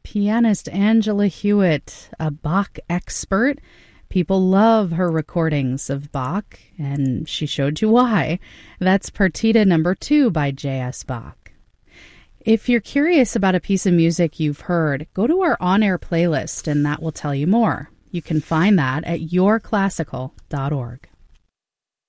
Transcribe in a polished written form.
pianist Angela Hewitt, a Bach expert. People love her recordings of Bach, and she showed you why. That's Partita No. 2 by J.S. Bach. If you're curious about a piece of music you've heard, go to our on-air playlist, and that will tell you more. You can find that at yourclassical.org.